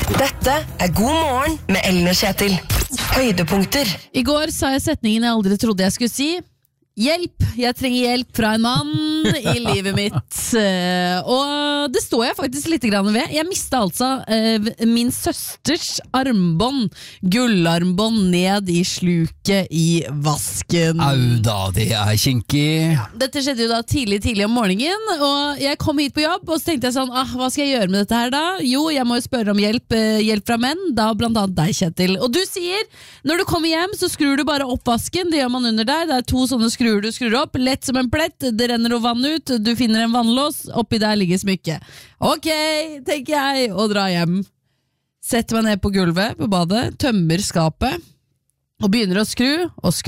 Dette God morgen med Ellen og Kjetil. Høydepunkter. I går sa jeg setningen jeg aldri trodde jeg skulle si. Hjelp, jeg trenger hjelp fra en mann i livet mitt. Og det står jeg faktisk litt grann ved. Jeg mistet altså min søsters armbånd, gullarmbånd, ned i sluket i vasken. Au da, det kinkig. Ja, dette skjedde jo da tidlig om morgenen, og jeg kom hit på jobb, og så tenkte jeg sånn, hva skal jeg gjøre med dette her da? Jo, jeg må jo spørre om hjelp fra menn, da blant annet deg, Kjetil. Og du sier, når du kommer hjem, så skrur du bare opp vasken, det gjør man under der, det er 2 sånne skruer du skrur opp, lett som en plett, det renner noe vann ut, du finner en vannlås, oppi der ligger smykket. Ok, tenker jeg, og drar hjem. Setter meg ned på gulvet på badet, tømmer skapet, og begynner å skru, og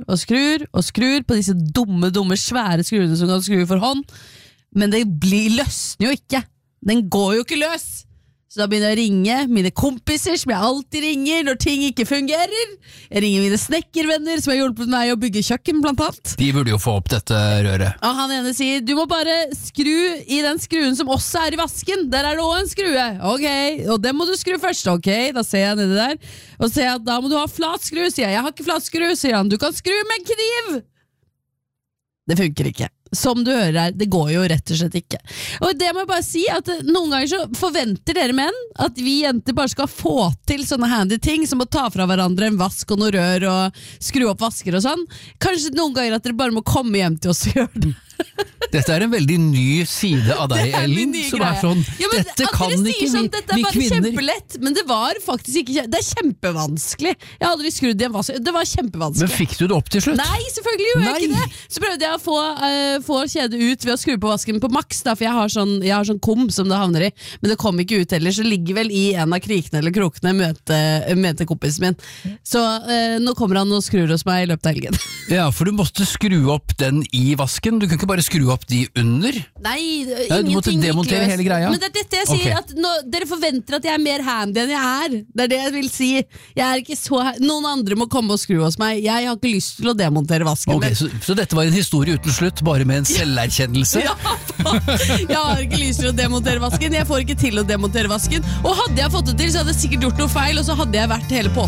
skrur på disse dumme, svære skruene som kan skru for hånd, men det løsner jo ikke. Den går jo ikke løs. Så da begynner jeg å ringe mine kompiser, som jeg alltid ringer når ting ikke fungerer. Jeg ringer mine snekkervenner, som har hjulpet meg å bygge kjøkken, blant annet. De burde jo få opp dette røret. Og han ene sier, du må bare skru i den skruen som også er i vasken. Der er det også en skrue. Ok, og den må du skru først. Ok, da ser jeg nedi der. Og ser jeg at da må du ha flat skru, sier jeg. Jeg har ikke flat skru, sier han. Du kan skru med en kniv. Det funker ikke. Som du hører her, det går jo rett og slett ikke. Og det må jeg bare si, at noen ganger så forventer dere menn at vi jenter bare skal få til sånne handy ting, som å ta fra hverandre en vask og noe rør og skru opp vasker og sånn. Kanskje noen ganger at dere bare må komme hjem til oss og gjøre det. Dette er en veldig ny side av deg, Ellen, som er sånn, ja, dette kan ikke sånn, vi dette er bare kvinner. Kjempelett, men det var faktisk ikke, det er kjempevanskelig. Jeg har aldri skrudd i en vask, det var kjempevanskelig. Men fikk du det opp til slutt? Nei, selvfølgelig gjorde jeg ikke det. Så prøvde jeg å få kjedet ut ved å skru på vasken på maks, da, for jeg har sånn kom som det havner i, men det kom ikke ut heller, så ligger vel i en av krikene eller krokene møte kompisen min. Så nå kommer han og skrur hos meg i løpet av helgen. Ja, for du måtte skru opp den i vasken, du kan ikke bare skru opp de under? Nei, du måtte demontere hele greia. Men det er dette jeg sier, at dere forventer at jeg er mer handy enn jeg er. Det er det jeg vil si. Jeg er ikke så noen andre må komme og skru hos meg. Jeg har ikke lyst til å demontere vasken. Ok, så dette var en historie uten slutt, bare med en selverkjennelse? Ja, jeg har ikke lyst til å demontere vasken. Jeg får ikke til å demontere vasken. Og hadde jeg fått det til, så hadde jeg sikkert gjort noe feil, og så hadde jeg vært hele påsken